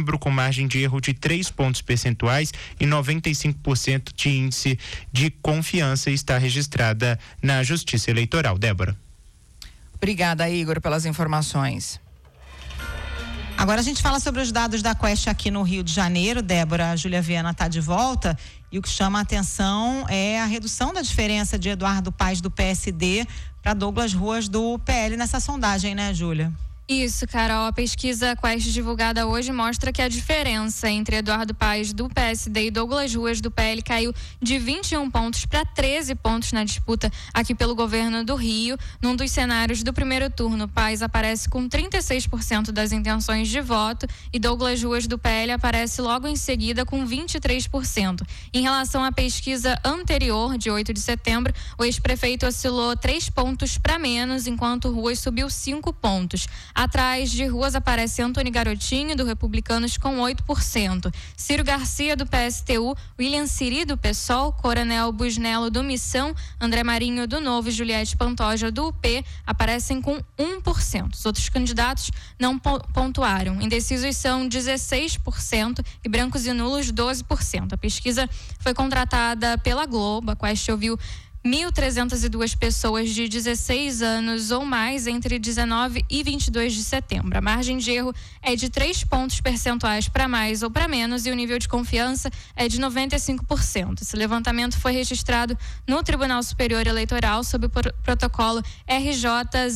setembro, com margem de erro de 3 pontos percentuais e 95% de índice de confiança, está registrada na Justiça Eleitoral. Débora. Obrigada, Igor, pelas informações. Agora a gente fala sobre os dados da Quest aqui no Rio de Janeiro. Débora, a Júlia Viana está de volta e o que chama a atenção é a redução da diferença de Eduardo Paes do PSD para Douglas Ruas do PL nessa sondagem, né, Júlia? Isso, Carol. A pesquisa Quest divulgada hoje mostra que a diferença entre Eduardo Paes do PSD e Douglas Ruas do PL caiu de 21 pontos para 13 pontos na disputa aqui pelo governo do Rio. Num dos cenários do primeiro turno, Paes aparece com 36% das intenções de voto e Douglas Ruas do PL aparece logo em seguida com 23%. Em relação à pesquisa anterior, de 8 de setembro, o ex-prefeito oscilou 3 pontos para menos, enquanto Ruas subiu 5 pontos. Atrás de Ruas aparece Antônio Garotinho, do Republicanos, com 8%. Ciro Garcia, do PSTU, William Siri, do PSOL, Coronel Busnello, do Missão, André Marinho, do Novo e Juliette Pantoja, do UP, aparecem com 1%. Os outros candidatos não pontuaram. Indecisos são 16% e brancos e nulos 12%. A pesquisa foi contratada pela Globo. A Quest ouviu 1.302 pessoas de 16 anos ou mais entre 19 e 22 de setembro. A margem de erro é de 3 pontos percentuais para mais ou para menos e o nível de confiança é de 95%. Esse levantamento foi registrado no Tribunal Superior Eleitoral sob o protocolo RJ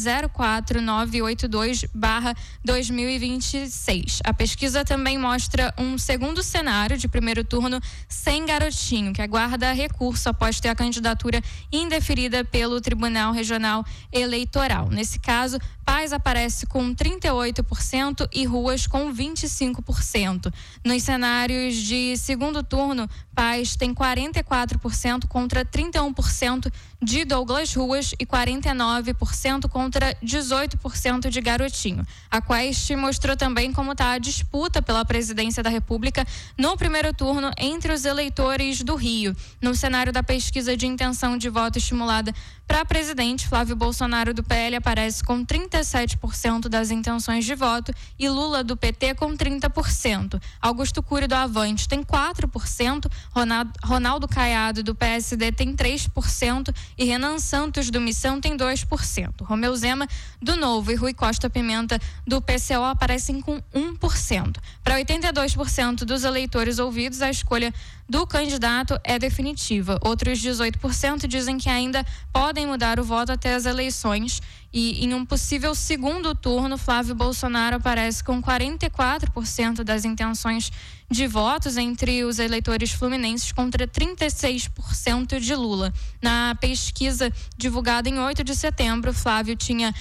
04982/2026. A pesquisa também mostra um segundo cenário de primeiro turno sem Garotinho, que aguarda recurso após ter a candidatura indeferida pelo Tribunal Regional Eleitoral. Nesse caso, Paes aparece com 38% e Ruas com 25%. Nos cenários de segundo turno, Paes tem 44% contra 31% de Douglas Ruas e 49% contra 18% de Garotinho. A Quest mostrou também como está a disputa pela presidência da República no primeiro turno entre os eleitores do Rio. No cenário da pesquisa de intenção de voto estimulada para presidente, Flávio Bolsonaro do PL aparece com 37% das intenções de voto e Lula do PT com 30%. Augusto Cury do Avante tem 4%, Ronaldo Caiado do PSD tem 3% e Renan Santos do Missão tem 2%. Romeu Zema do Novo e Rui Costa Pimenta do PCO aparecem com 1%. Para 82% dos eleitores ouvidos, a escolha do candidato é definitiva. Outros 18% dizem que ainda podem mudar o voto até as eleições. E em um possível segundo turno, Flávio Bolsonaro aparece com 44% das intenções de votos entre os eleitores fluminenses contra 36% de Lula. Na pesquisa divulgada em 8 de setembro, Flávio tinha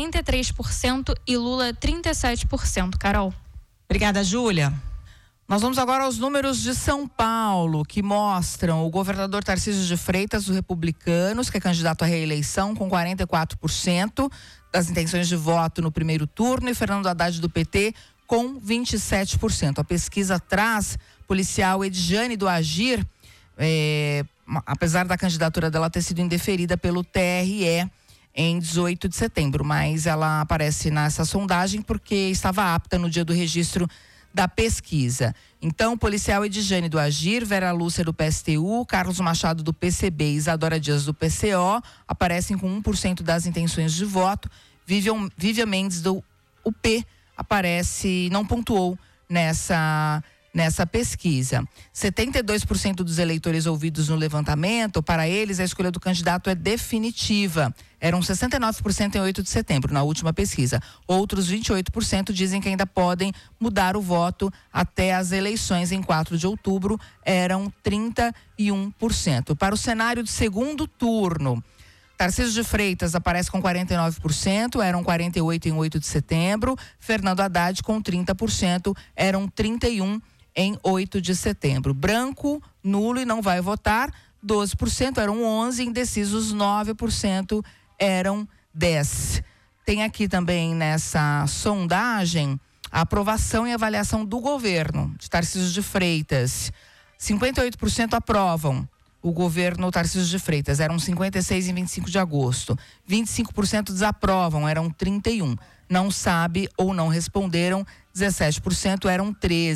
43% e Lula 37%. Carol. Obrigada, Júlia. Nós vamos agora aos números de São Paulo, que mostram o governador Tarcísio de Freitas, do Republicanos, que é candidato à reeleição, com 44% das intenções de voto no primeiro turno, e Fernando Haddad, do PT, com 27%. A pesquisa traz policial Edjane do Agir, apesar da candidatura dela ter sido indeferida pelo TRE em 18 de setembro, mas ela aparece nessa sondagem porque estava apta no dia do registro da pesquisa. Então, policial Edjane do Agir, Vera Lúcia do PSTU, Carlos Machado do PCB e Isadora Dias do PCO aparecem com 1% das intenções de voto. Vivian Mendes do UP aparece, não pontuou nessa pesquisa. 72% dos eleitores ouvidos no levantamento, para eles a escolha do candidato é definitiva. Eram 69% em 8 de setembro, na última pesquisa. Outros 28% dizem que ainda podem mudar o voto até as eleições em 4 de outubro. Eram 31%. Para o cenário de segundo turno, Tarcísio de Freitas aparece com 49%, eram 48% em 8 de setembro. Fernando Haddad com 30%, eram 31% em 8 de setembro. Branco, nulo e não vai votar, 12%, eram 11%, indecisos 9%, eram 10%. Tem aqui também nessa sondagem a aprovação e avaliação do governo de Tarcísio de Freitas. 58% aprovam o governo Tarcísio de Freitas, eram 56% em 25 de agosto. 25% desaprovam, eram 31%. Não sabe ou não responderam, 17%, eram 13%.